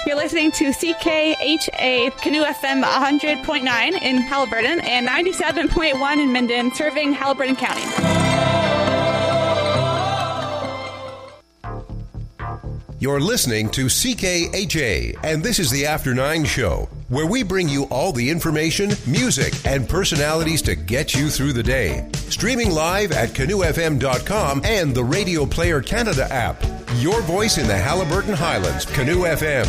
You're listening to CKHA Canoe FM 100.9 in Haliburton and 97.1 in Minden, serving Haliburton County. You're listening to CKHA, and this is the After 9 show, where we bring you all the information, music, and personalities to get you through the day. Streaming live at canoefm.com and the Radio Player Canada app. Your voice in the Haliburton Highlands, Canoe FM.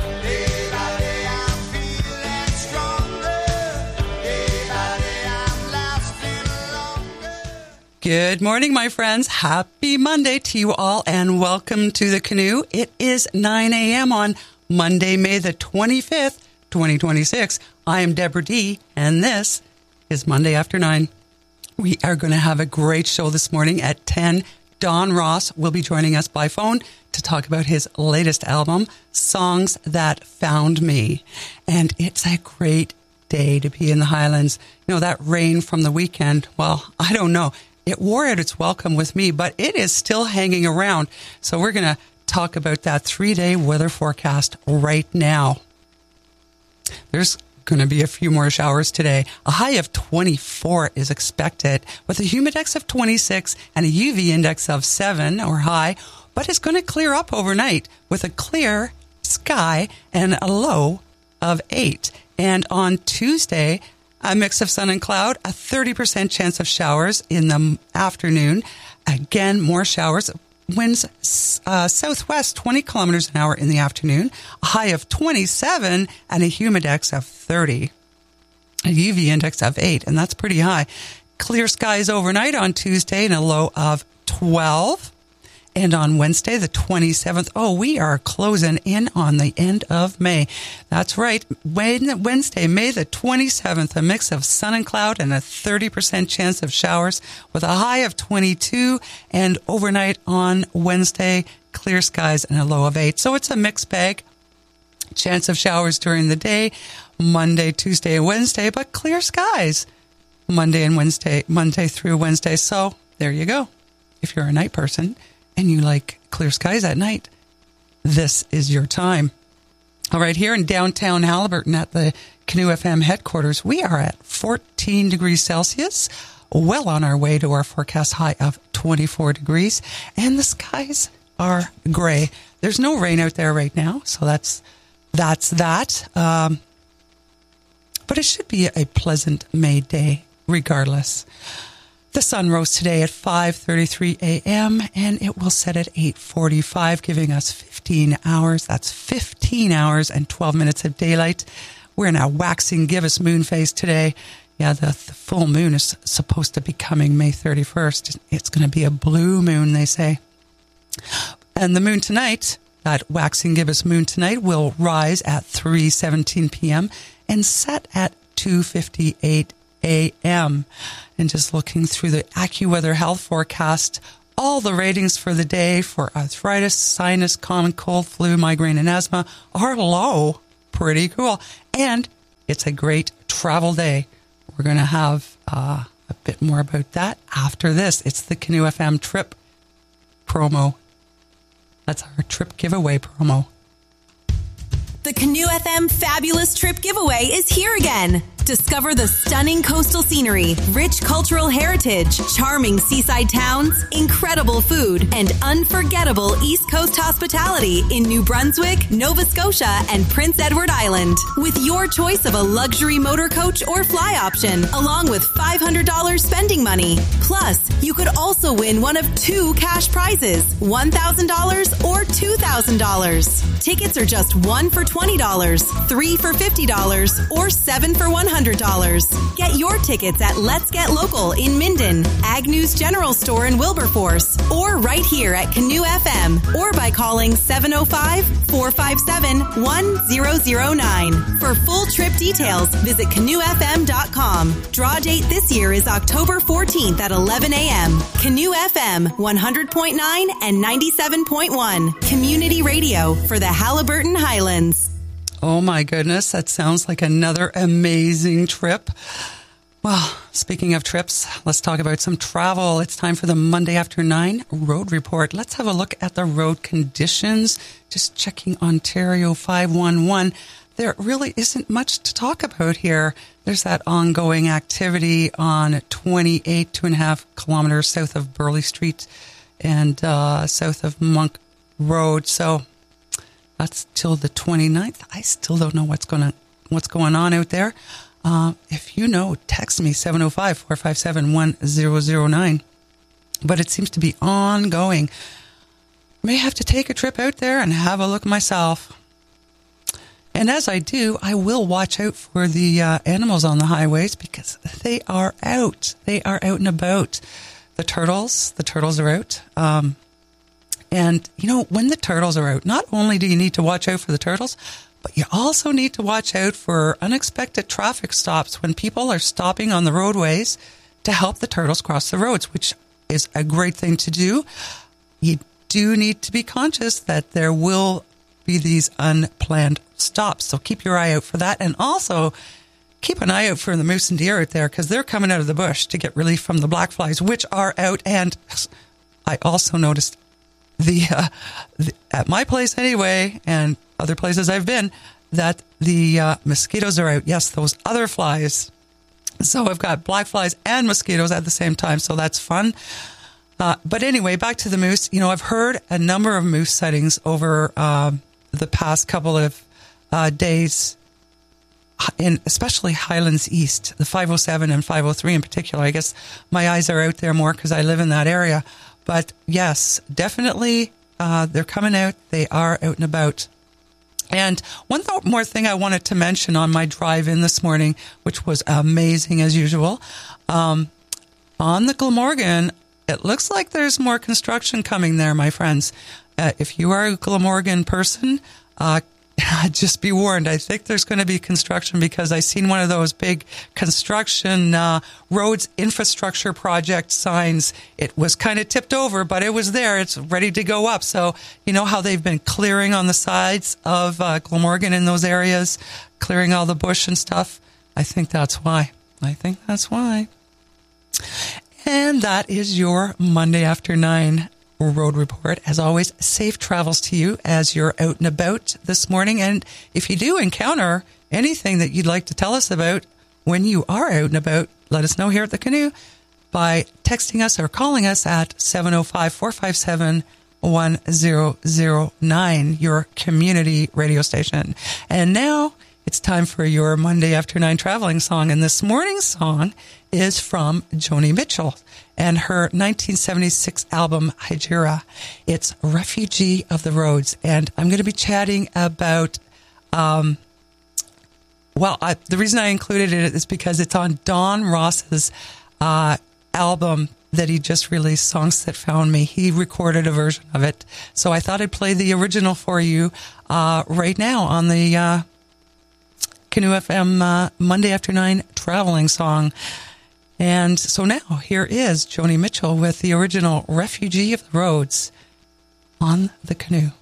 Good morning, my friends. Happy Monday to you all, and welcome to the Canoe. It is 9 a.m. on Monday, May the 25th, 2026. I am Deborah D., and this is Monday After 9. We are going to have a great show this morning at 10. Don Ross will be joining us by phone to talk about his latest album, Songs That Found Me. And it's a great day to be in the Highlands. You know, that rain from the weekend, well, I don't know. It wore out its welcome with me, but it is still hanging around. So we're going to talk about that 3-day weather forecast right now. There's going to be a few more showers today. A high of 24 is expected with a humidex of 26 and a UV index of 7 or high, but it's going to clear up overnight with a clear sky and a low of 8. And on Tuesday, a mix of sun and cloud, a 30% chance of showers in the afternoon. Again, more showers. Winds southwest 20 kilometers an hour in the afternoon. A high of 27 and a humidex of 30. A UV index of 8, and that's pretty high. Clear skies overnight on Tuesday and a low of 12. And on Wednesday, the 27th, we are closing in on the end of May. That's right. Wednesday, May the 27th, a mix of sun and cloud and a 30% chance of showers with a high of 22. And overnight on Wednesday, clear skies and a low of 8. So it's a mixed bag. Chance of showers during the day, Monday, Tuesday, and Wednesday, but clear skies Monday through Wednesday. So there you go. If you're a night person and you like clear skies at night, this is your time. All right, here in downtown Haliburton at the Canoe FM headquarters, we are at 14 degrees Celsius, well on our way to our forecast high of 24 degrees, and the skies are gray. There's no rain out there right now, so that's that. But it should be a pleasant May day regardless. The sun rose today at 5:33 a.m. and it will set at 8:45, giving us 15 hours. That's 15 hours and 12 minutes of daylight. We're in a waxing gibbous moon phase today. Yeah, the full moon is supposed to be coming May 31st. It's going to be a blue moon, they say. And the moon tonight, that waxing gibbous moon tonight, will rise at 3:17 p.m. and set at 2:58 a.m. And just looking through the AccuWeather health forecast, all the ratings for the day for arthritis, sinus, common cold, flu, migraine, and asthma are low. Pretty cool. And it's a great travel day. We're going to have a bit more about that after this. It's the Canoe FM trip promo. That's our trip giveaway promo. The Canoe FM Fabulous Trip Giveaway is here again. Discover the stunning coastal scenery, rich cultural heritage, charming seaside towns, incredible food, and unforgettable East Coast hospitality in New Brunswick, Nova Scotia, and Prince Edward Island. With your choice of a luxury motor coach or fly option, along with $500 spending money. Plus, you could also win one of 2 cash prizes, $1,000 or $2,000. Tickets are just 1 for $20, 3 for $50, or 7 for $100. Get your tickets at Let's Get Local in Minden, Agnew's General Store in Wilberforce, or right here at Canoe FM, or by calling 705-457-1009. For full trip details, visit canoefm.com. Draw date this year is October 14th at 11 a.m. Canoe FM 100.9 and 97.1. Community radio for the Haliburton Highlands. Oh my goodness, that sounds like another amazing trip. Well, speaking of trips, let's talk about some travel. It's time for the Monday After 9 Road Report. Let's have a look at the road conditions. Just checking Ontario 511. There really isn't much to talk about here. There's that ongoing activity on 28, 2.5 kilometers south of Burleigh Street and south of Monk Road. So that's till the 29th. I still don't know what's going on out there. If you know, text me 705-457-1009. But it seems to be ongoing. May have to take a trip out there and have a look myself. And as I do, I will watch out for the animals on the highways because they are out. They are out and about. The turtles are out. And, you know, when the turtles are out, not only do you need to watch out for the turtles, but you also need to watch out for unexpected traffic stops when people are stopping on the roadways to help the turtles cross the roads, which is a great thing to do. You do need to be conscious that there will be these unplanned stops. So keep your eye out for that. And also keep an eye out for the moose and deer out there because they're coming out of the bush to get relief from the black flies, which are out. And I also noticed at my place anyway, and other places I've been, that the mosquitoes are out. Yes, those other flies. So I've got black flies and mosquitoes at the same time, so that's fun. But anyway, back to the moose. You know, I've heard a number of moose sightings over the past couple of days, in especially Highlands East, the 507 and 503 in particular. I guess my eyes are out there more because I live in that area. But yes, definitely they're coming out. They are out and about. And one more thing I wanted to mention on my drive in this morning, which was amazing as usual. On the Glamorgan, it looks like there's more construction coming there, my friends. If you are a Glamorgan person, just be warned. I think there's going to be construction because I seen one of those big construction roads infrastructure project signs. It was kind of tipped over, but it was there. It's ready to go up. So you know how they've been clearing on the sides of Glamorgan in those areas, clearing all the bush and stuff. I think that's why. And that is your Monday After 9 Road Report. As always, safe travels to you as you're out and about this morning. And if you do encounter anything that you'd like to tell us about when you are out and about, let us know here at the Canoe by texting us or calling us at 705-457-1009, your community radio station. And now it's time for your Monday After 9 traveling song. And this morning's song is from Joni Mitchell and her 1976 album, Hijira. It's Refugee of the Roads. And I'm going to be chatting about, the reason I included it is because it's on Don Ross's album that he just released, Songs That Found Me. He recorded a version of it. So I thought I'd play the original for you right now on the Canoe FM Monday After 9 traveling song. And so now here is Joni Mitchell with the original Refugee of the Roads on the Canoe.